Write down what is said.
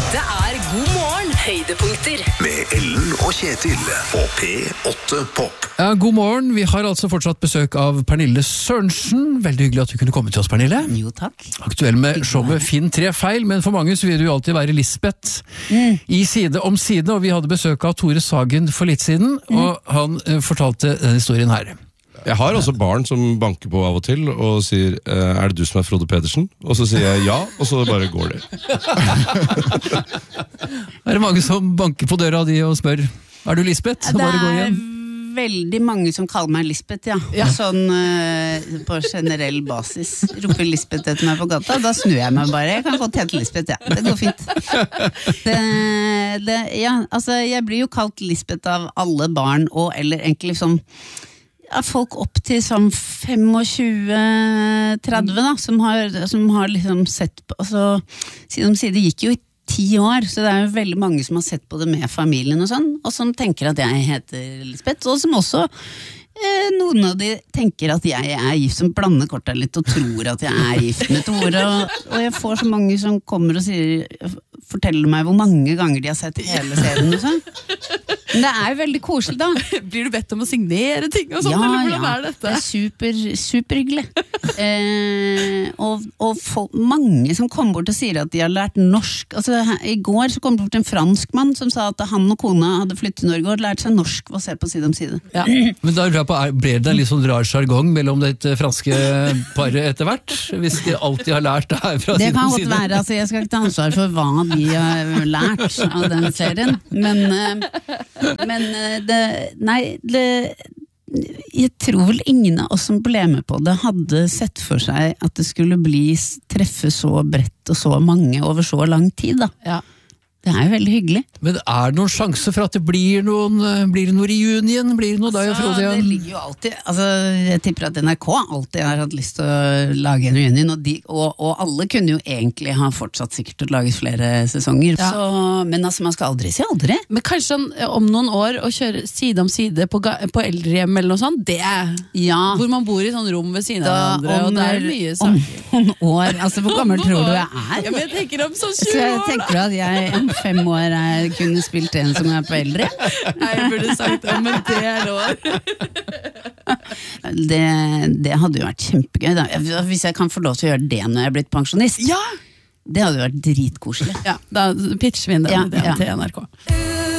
Dette God morgen, høydepunkter. Med Ellen og Kjetil på P8 Pop. Ja, god morgen, vi har altså fortsatt besøk av Pernille Sørensen. Veldig hyggelig at du kunne komme til oss, Pernille. Jo, takk. Aktuell med showet Finn 3 feil, men for mange så vil du jo alltid være Lisbeth i Side om side, og vi hadde besøk av Tore Sagen for litt siden, og han fortalte den historien her. Jeg har også barn som banker på av og til og sier, er det du som er Frode Pedersen? Og så sier jeg ja, og så bare går det. Er det mange som banker på døra di og spør, er du Lisbeth? Så bare gå igjen. Veldig mange som kaller meg Lisbeth, ja. Sånn på generell basis. Roper Lisbeth etter meg på gata, da snur jeg meg bare. Jeg kan godt hete Lisbeth, ja. Det går fint. Jeg blir jo kalt Lisbeth av alle barn, eller egentlig sånn folk opp til sånn 25-30 da, som har liksom sett på, altså, Side om side gikk jo i 10 år, så det jo veldig mange som har sett på det med familien og sånn, og som tenker at jeg heter Lisbeth, og som også noen av de tenker at jeg gift, som blander korta litt og tror at jeg gift med Tore, og jeg får så mange som kommer og forteller meg hvor mange ganger de har sett hele serien og sånn. Men det jo veldig koselig da. Blir du bedt om å signere ting og sånt, eller hvordan dette? Det superhyggelig. Og mange som kommer bort og sier at de har lært norsk. Altså, i går så kom det bort en franskmann som sa at han og kona hadde flyttet til Norge og lært seg norsk ved å se på Side om side. Ja. Men da ble det en litt sånn rar jargong mellom det franske paret etter hvert, hvis de alltid har lært det her fra Side om side. Det kan godt være, altså jeg skal ikke ta ansvar for hva de har lært av den serien, men jeg tror vel ingen av oss som ble med på det hadde sett for seg at det skulle treffe så bredt og så mange over så lang tid da. Ja. Det jo veldig hyggelig. Men det noen sjanse for at det blir det noe reunion? Blir det noe da, Frode? Det ligger jo alltid, jeg tipper at NRK alltid har hatt lyst til å lage en reunion, og alle kunne jo egentlig ha fortsatt sikkert å lage flere sesonger, men altså man skal aldri si aldri. Men kanskje om noen år å kjøre Side om side på eldrehjem eller noe sånt, det hvor man bor i sånn rom ved siden av hverandre, og det mye saker. Om noen år, altså hvor gammel tror du jeg Ja, men jeg tenker om sånn 20 år da. Så jeg tenker at jeg 5 år kunne spilt en som på eldre. Nei, jeg burde sagt det, men det lov. Det hadde jo vært kjempegøy da. Hvis jeg kan få lov til å gjøre det når jeg blitt pensjonist. Ja! Det hadde jo vært dritkoselig. Ja, da pitcher vi det til NRK.